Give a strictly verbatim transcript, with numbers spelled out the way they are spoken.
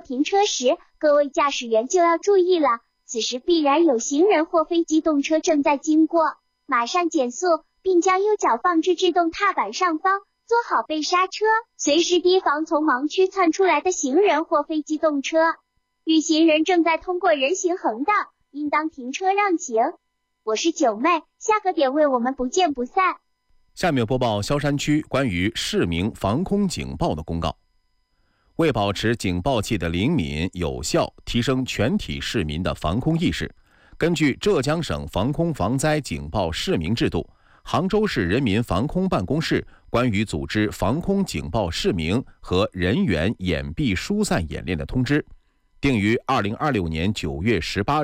停车时，各位驾驶员就要注意了，此时必然有行人或非机动车正在经过，马上减速，并将右脚放置制动踏板上方，做好备刹车，随时提防从盲区窜出来的行人或非机动车。遇行人正在通过人行横道，应当停车让行。我是九妹，下个点位我们不见不散。 下面播报萧山区关于市民防空警报的公告。为保持警报器的灵敏有效，提升全体市民的防空意识，根据浙江省防空防灾警报示明制度，杭州市人民防空办公室关于组织防空警报示明和人员掩蔽疏散演练的通知，定于二零二六年九月十八日